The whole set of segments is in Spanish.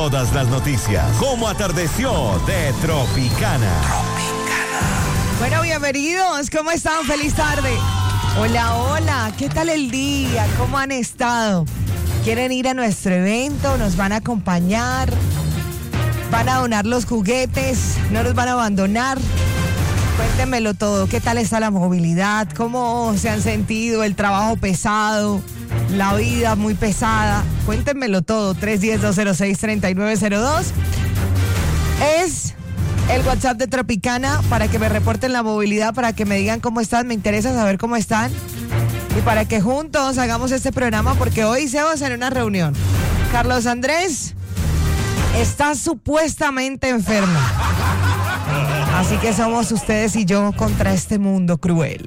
todas las noticias. Cómo atardeció de Tropicana. Bueno, bienvenidos. ¿Cómo están? Feliz tarde. Hola, hola. ¿Qué tal el día? ¿Cómo han estado? ¿Quieren ir a nuestro evento? ¿Nos van a acompañar? ¿Van a donar los juguetes? ¿No nos van a abandonar? Cuéntenmelo todo. ¿Qué tal está la movilidad? ¿Cómo se han sentido? ¿El trabajo pesado? ¿La vida muy pesada? Cuéntenmelo todo. 310-206-3902. Es el WhatsApp de Tropicana para que me reporten la movilidad, para que me digan cómo están. Me interesa saber cómo están. Y para que juntos hagamos este programa, porque hoy se va a hacer una reunión. Carlos Andrés está supuestamente enfermo. Así que somos ustedes y yo contra este mundo cruel.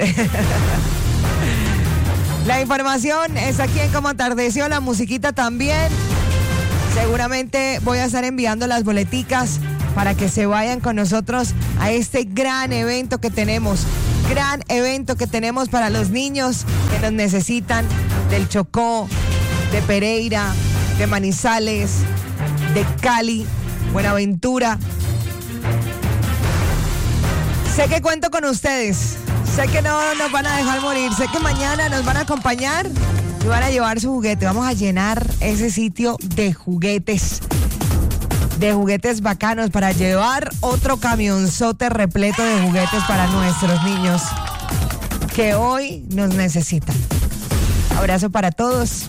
La información es aquí en Cómo Atardeció, la musiquita también. Seguramente voy a estar enviando las boleticas para que se vayan con nosotros a este gran evento que tenemos. Gran evento que tenemos para los niños que nos necesitan del Chocó, de Pereira, de Manizales, de Cali, Buenaventura. Sé que cuento con ustedes. Sé que no nos van a dejar morir. Sé que mañana nos van a acompañar y van a llevar su juguete. Vamos a llenar ese sitio de juguetes bacanos para llevar otro camionzote repleto de juguetes para nuestros niños que hoy nos necesitan. Abrazo para todos.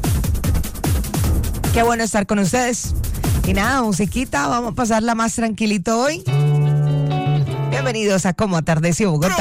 Qué bueno estar con ustedes. Y nada, musiquita, vamos a pasarla más tranquilito hoy. Bienvenidos a Cómo Atardeció Bogotá.